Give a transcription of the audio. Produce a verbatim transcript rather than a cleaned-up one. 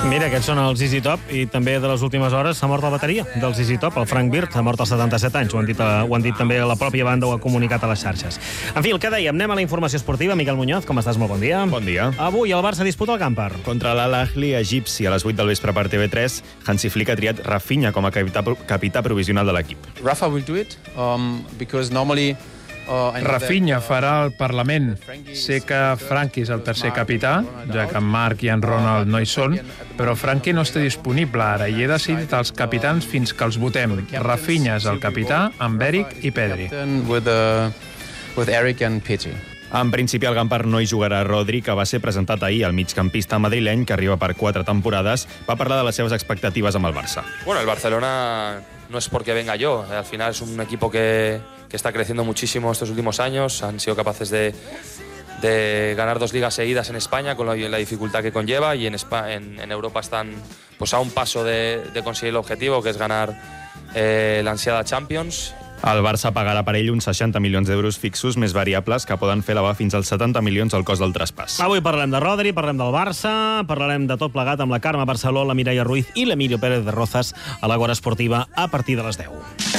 Mira, aquests són els Easy Top, i també de les últimes hores s'ha mort la bateria dels Easy Top. El Frank Bird ha mort als setanta-set anys, ho han dit, ho han dit també la pròpia banda, ho ha comunicat a les xarxes. En fi, el que dèiem, anem a la informació esportiva. Miquel Muñoz, com estàs? Molt bon dia. Bon dia. Avui el Barça disputa el Campar. Contra l'Al-Ahly egipci a les vuit del vespre per T V tres, Hansi Flick ha triat Rafinha com a capità, capità provisional de l'equip. Rafa will do it, um, because normally Rafinha farà el Parlament. Sé que Frankie és el tercer capità, ja que en Marc i en Ronald no hi són, però Frankie no està disponible ara i he decidit els capitans fins que els votem. Rafinha és el capità, amb Eric i Pedri. With, uh, with Eric and Petri. En principi, al Campar no hi jugarà Rodri, que va ser presentat ahí. El migcampista madrileny, que arriba per quatre temporades, va parlar de les seves expectatives amb el Barça. Bueno, el Barcelona no es porque venga yo. Al final es un equipo que, que está creciendo muchísimo estos últimos años. Han sido capaces de, de ganar dos ligas seguidas en España, con la, la dificultad que conlleva, y en, España, en, en Europa están pues, a un paso de, de conseguir el objetivo, que es ganar eh, la ansiada Champions. El Barça pagarà per ell uns seixanta milions d'euros fixos més variables que poden fer elevar fins als setanta milions el cost del traspàs. Avui parlem de Rodri, parlem del Barça, parlarem de tot plegat amb la Carme Barceló, la Mireia Ruiz i l'Emilio Pérez de Rozas a l'Agora Esportiva a partir de les deu.